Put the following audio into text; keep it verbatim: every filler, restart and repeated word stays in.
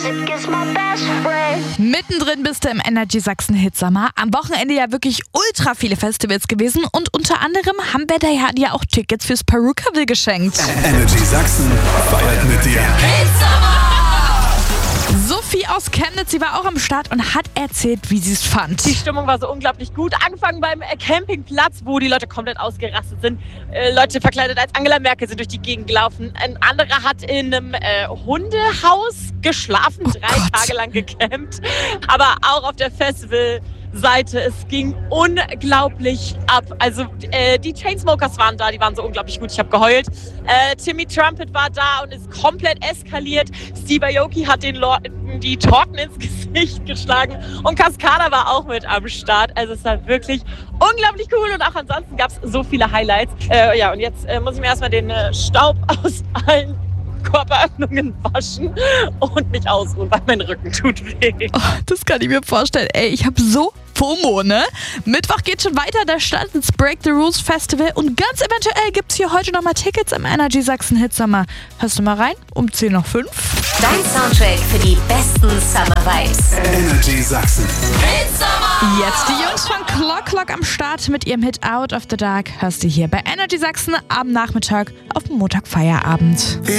music is my best friend. Mittendrin bist du im Energy Sachsen Hitsommer. Am Wochenende ja wirklich ultra viele Festivals gewesen und unter anderem haben wir da ja auch Tickets fürs Perukaville geschenkt. Energy Sachsen feiert mit dir. Sophie aus Chemnitz, sie war auch am Start und hat erzählt, wie sie es fand. Die Stimmung war so unglaublich gut. Angefangen beim Campingplatz, wo die Leute komplett ausgerastet sind. Äh, Leute verkleidet als Angela Merkel sind durch die Gegend gelaufen. Ein anderer hat in einem äh, Hundehaus geschlafen, Oh drei Gott. Tage lang gecampt. Aber auch auf der Festivalseite, es ging unglaublich ab. Also äh, die Chainsmokers waren da, die waren so unglaublich gut. Ich habe geheult. Äh, Timmy Trumpet war da und ist komplett eskaliert. Steve Aoki hat den Leuten die Torten ins Gesicht geschlagen und Cascada war auch mit am Start. Also es war wirklich unglaublich cool und auch ansonsten gab es so viele Highlights. Äh, ja, und jetzt äh, muss ich mir erstmal den äh, Staub aus allen Körperöffnungen waschen und mich ausruhen, weil mein Rücken tut weh. Oh, das kann ich mir vorstellen. Ey, ich habe so FOMO, ne? Mittwoch geht schon weiter, da startet das Break the Rules Festival und ganz eventuell gibt's hier heute nochmal Tickets im Energy Sachsen Hitsommer. Hörst du mal rein? Um zehn nach fünf. Dein Soundtrack für die besten Summer Vibes. Energy Sachsen. Jetzt die Jungs von Clock Clock am Start mit ihrem Hit Out of the Dark. Hörst du hier bei Energy Sachsen am Nachmittag auf dem Montag Feierabend.